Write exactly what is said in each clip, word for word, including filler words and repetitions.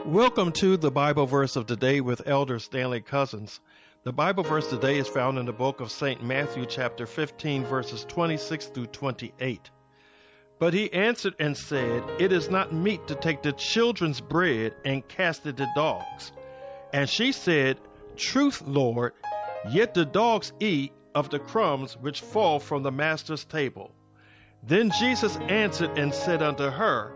Welcome to the Bible verse of today with Elder Stanley Cousins. The Bible verse today is found in the book of Saint Matthew, chapter fifteen, verses twenty-six through twenty-eight. But he answered and said, It is not meet to take the children's bread and cast it to dogs. And she said, Truth, Lord, yet the dogs eat of the crumbs which fall from the master's table. Then Jesus answered and said unto her,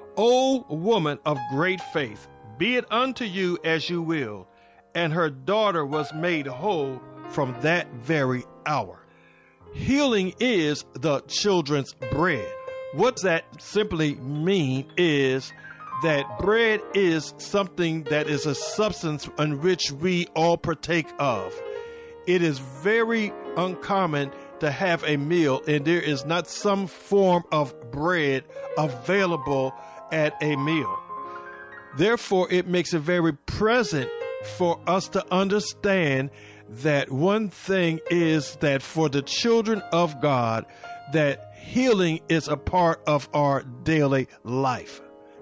O woman of great faith, be it unto you as you will. And her daughter was made whole from that very hour. Healing is the children's bread. What that simply mean is that bread is something that is a substance in which we all partake of. It is very uncommon to have a meal and there is not some form of bread available at a meal. Therefore, it makes it very present for us to understand that one thing is that for the children of God, that healing is a part of our daily life.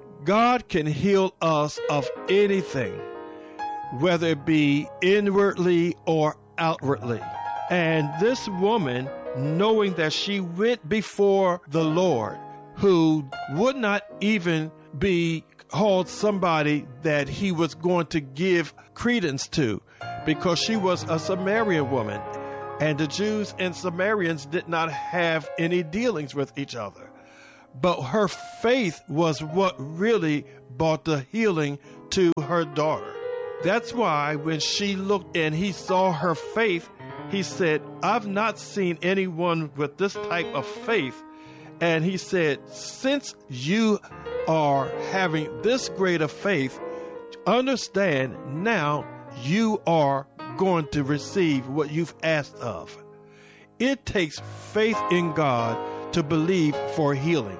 God can heal us of anything, whether it be inwardly or outwardly. And this woman, knowing that she went before the Lord, who would not even be called somebody that he was going to give credence to, because she was a Samaritan woman, and the Jews and Samaritans did not have any dealings with each other. But her faith was what really brought the healing to her daughter. That's why when she looked and he saw her faith, he said, I've not seen anyone with this type of faith. And he said, since you are having this great of faith, understand now you are going to receive what you've asked of. It takes faith in God to believe for healing.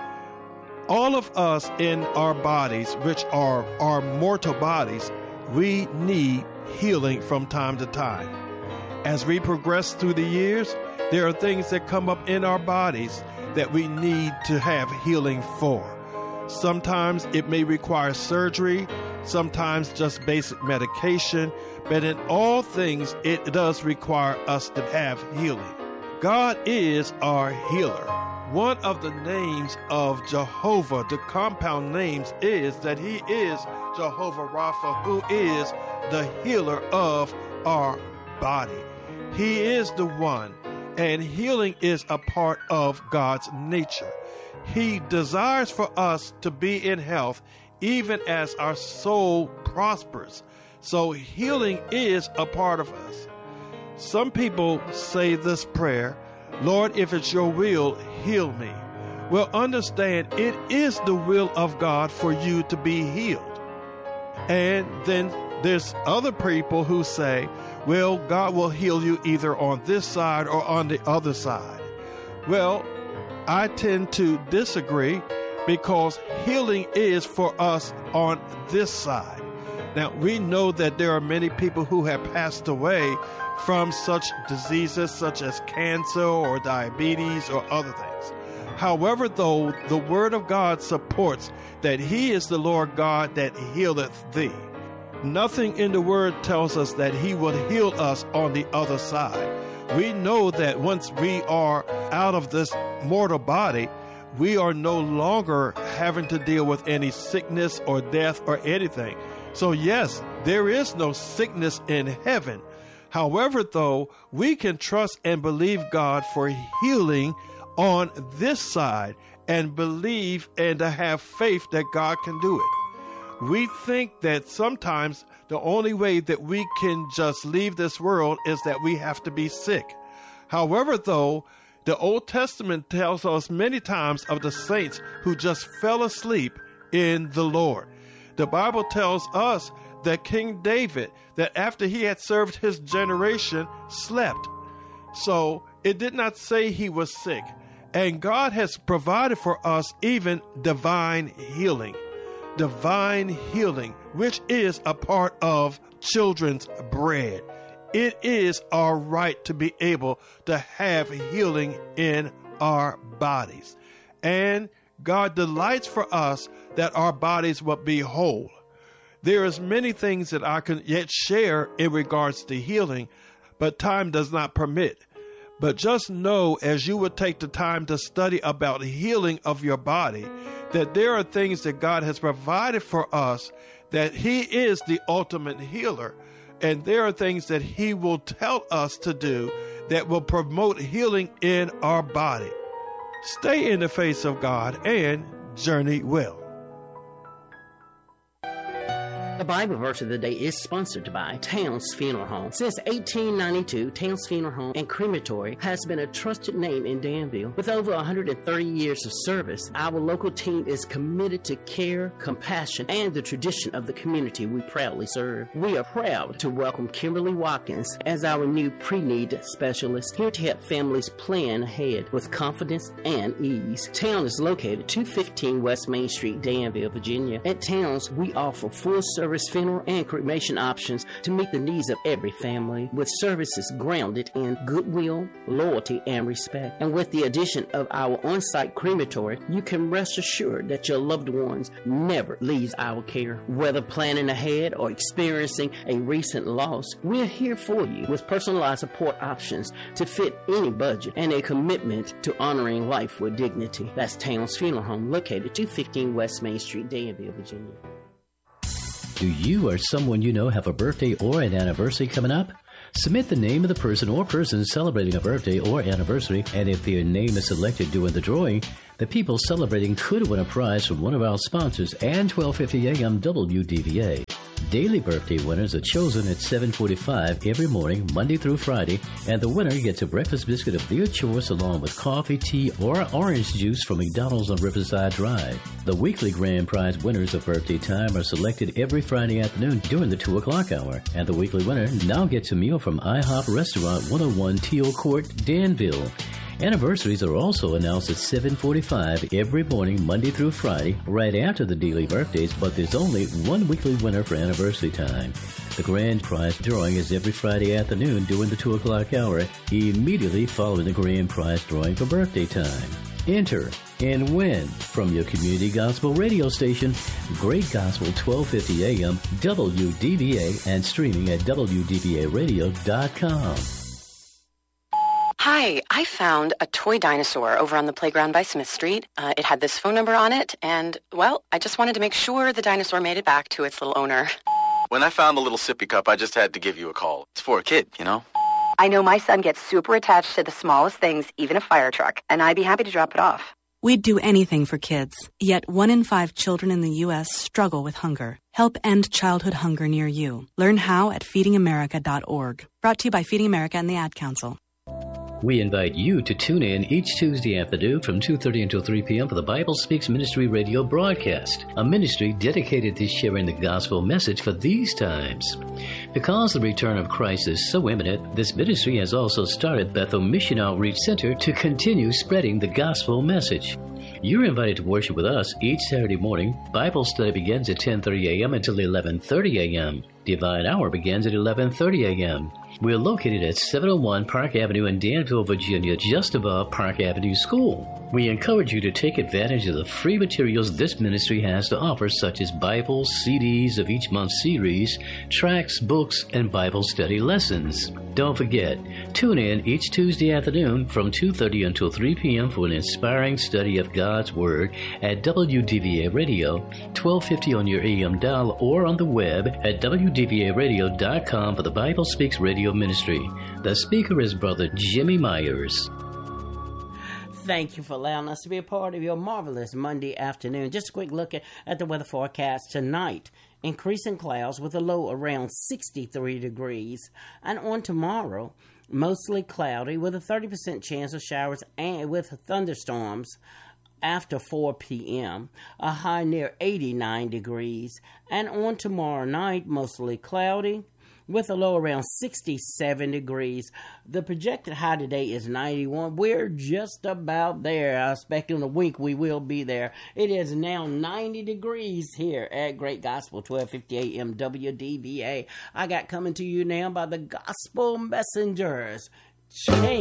All of us in our bodies, which are our mortal bodies, we need healing from time to time. As we progress through the years, there are things that come up in our bodies that we need to have healing for. Sometimes it may require surgery, sometimes just basic medication, but in all things, it does require us to have healing. God is our healer. One of the names of Jehovah, the compound names, is that he is Jehovah Rapha, who is the healer of our body. He is the one, and healing is a part of God's nature. He desires for us to be in health, even as our soul prospers. So healing is a part of us. Some people say this prayer, Lord, if it's your will, heal me. Well, understand, it is the will of God for you to be healed. And then there's other people who say, well, God will heal you either on this side or on the other side. Well, I tend to disagree, because healing is for us on this side. Now, we know that there are many people who have passed away from such diseases such as cancer or diabetes or other things. However, though, the Word of God supports that He is the Lord God that healeth thee. Nothing in the Word tells us that He will heal us on the other side. We know that once we are out of this mortal body, we are no longer having to deal with any sickness or death or anything. So yes, there is no sickness in heaven. However, though, we can trust and believe God for healing on this side and believe and to have faith that God can do it. We think that sometimes the only way that we can just leave this world is that we have to be sick. However, though, the Old Testament tells us many times of the saints who just fell asleep in the Lord. The Bible tells us that King David, that after he had served his generation, slept. So it did not say he was sick. And God has provided for us even divine healing. Divine healing, which is a part of children's bread. It is our right to be able to have healing in our bodies. And God delights for us that our bodies will be whole. There is many things that I can yet share in regards to healing, but time does not permit. But just know, as you would take the time to study about healing of your body, that there are things that God has provided for us, that He is the ultimate healer. And there are things that He will tell us to do that will promote healing in our body. Stay in the face of God and journey well. The Bible verse of the day is sponsored by Towns Funeral Home. Since eighteen ninety-two, Towns Funeral Home and Crematory has been a trusted name in Danville. With over one hundred thirty years of service, our local team is committed to care, compassion, and the tradition of the community we proudly serve. We are proud to welcome Kimberly Watkins as our new pre-need specialist, here to help families plan ahead with confidence and ease. Town is located two fifteen West Main Street, Danville, Virginia. At Towns, we offer full service funeral and cremation options to meet the needs of every family, with services grounded in goodwill, loyalty, and respect. And with the addition of our on-site crematory, you can rest assured that your loved ones never leaves our care. Whether planning ahead or experiencing a recent loss, we're here for you with personalized support options to fit any budget and a commitment to honoring life with dignity. That's Towns Funeral Home, located two fifteen West Main Street, Danville, Virginia. Do you or someone you know have a birthday or an anniversary coming up? Submit the name of the person or persons celebrating a birthday or anniversary, and if their name is selected during the drawing, the people celebrating could win a prize from one of our sponsors and twelve fifty a.m. W D V A. Daily birthday winners are chosen at seven forty-five every morning, Monday through Friday, and the winner gets a breakfast biscuit of their choice along with coffee, tea, or orange juice from McDonald's on Riverside Drive. The weekly grand prize winners of birthday time are selected every Friday afternoon during the two o'clock hour, and the weekly winner now gets a meal from IHOP Restaurant one oh one Teal Court, Danville. Anniversaries are also announced at seven forty-five every morning, Monday through Friday, right after the daily birthdays, but there's only one weekly winner for anniversary time. The grand prize drawing is every Friday afternoon during the two o'clock hour, immediately following the grand prize drawing for birthday time. Enter and win from your community gospel radio station, Great Gospel twelve fifty a.m. W D V A, and streaming at W D V A radio dot com. Hi, I found a toy dinosaur over on the playground by Smith Street. Uh, it had this phone number on it, and, well, I just wanted to make sure the dinosaur made it back to its little owner. When I found the little sippy cup, I just had to give you a call. It's for a kid, you know? I know my son gets super attached to the smallest things, even a fire truck, and I'd be happy to drop it off. We'd do anything for kids, yet one in five children in the U S struggle with hunger. Help end childhood hunger near you. Learn how at feeding america dot org. Brought to you by Feeding America and the Ad Council. We invite you to tune in each Tuesday afternoon from two thirty until three p.m. for the Bible Speaks Ministry radio broadcast, a ministry dedicated to sharing the gospel message for these times. Because the return of Christ is so imminent, this ministry has also started Bethel Mission Outreach Center to continue spreading the gospel message. You're invited to worship with us each Saturday morning. Bible study begins at ten thirty a.m. until eleven thirty a.m. Divine Hour begins at eleven thirty a.m. We're located at seven oh one Park Avenue in Danville, Virginia, just above Park Avenue School. We encourage you to take advantage of the free materials this ministry has to offer, such as Bibles, C Ds of each month's series, tracts, books, and Bible study lessons. Don't forget, tune in each Tuesday afternoon from two thirty until three p.m. for an inspiring study of God's Word at W D V A Radio, twelve fifty on your A M dial, or on the web at W D V A radio dot com for the Bible Speaks Radio Ministry. The speaker is Brother Jimmy Myers. Thank you for allowing us to be a part of your marvelous Monday afternoon. Just a quick look at, at the weather forecast tonight. Increasing clouds with a low around sixty-three degrees. And on tomorrow, mostly cloudy with a thirty percent chance of showers and with thunderstorms after four p.m. A high near eighty-nine degrees. And on tomorrow night, mostly cloudy with a low around sixty-seven degrees. The projected high today is ninety-one. We're just about there. I expect in a week we will be there. It is now ninety degrees here at Great Gospel, twelve fifty a.m. W D V A. I got coming to you now by the Gospel Messengers. Change.